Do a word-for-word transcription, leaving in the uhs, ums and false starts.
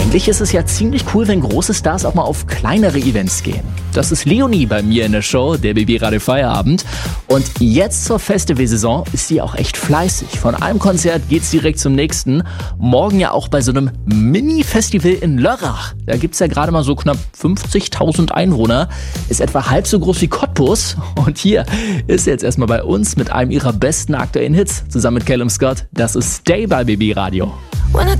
Eigentlich ist es ja ziemlich cool, wenn große Stars auch mal auf kleinere Events gehen. Das ist Leonie bei mir in der Show, der B B Radio Feierabend. Und jetzt zur Festivalsaison ist sie auch echt fleißig. Von einem Konzert geht's direkt zum nächsten. Morgen ja auch bei so einem Mini-Festival in Lörrach. Da gibt's ja gerade mal so knapp fünfzigtausend Einwohner. Ist etwa halb so groß wie Cottbus. Und hier ist sie jetzt erstmal bei uns mit einem ihrer besten aktuellen Hits. Zusammen mit Callum Scott. Das ist Stay bei B B Radio.